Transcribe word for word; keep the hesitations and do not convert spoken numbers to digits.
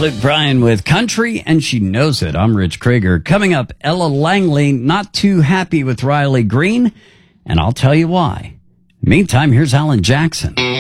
Luke Bryan with Country, and she knows it. I'm Rich Krieger. Coming up, Ella Langley not too happy with Riley Green, and I'll tell you why. Meantime, here's Alan Jackson.